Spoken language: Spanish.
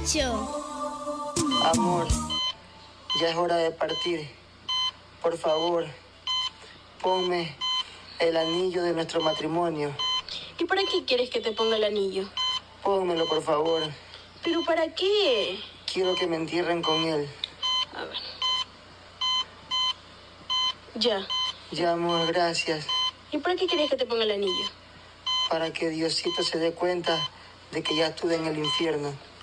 hecho? Amor, ya es hora de partir. Por favor, ponme el anillo de nuestro matrimonio. ¿Y para qué quieres que te ponga el anillo? Pónmelo, por favor. ¿Pero para qué? Quiero que me entierren con él. A ver. Ya. Ya, amor, gracias. ¿Y para qué quieres que te ponga el anillo? Para que Diosito se dé cuenta de que ya estuve en el infierno.